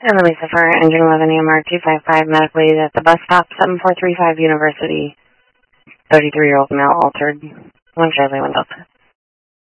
And Lisa for engine 11 AMR 255 medical aid at the bus stop, 7435 University. 33-year-old male altered. One Charlie Windows.